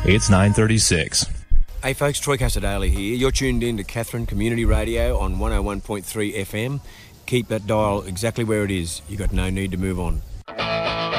It's 9:36. Hey folks, Troy Casadale here. You're tuned in to Katherine Community Radio on 101.3 FM. Keep that dial exactly where it is. You've got no need to move on.